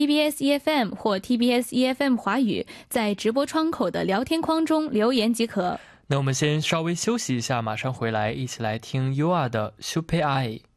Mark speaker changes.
Speaker 1: TBS EFM 或 TBS EFM 华语，在直播窗口的聊天框中留言即可。
Speaker 2: 那我们先稍微休息一下，马上回来一起来听 UA 的 Super I。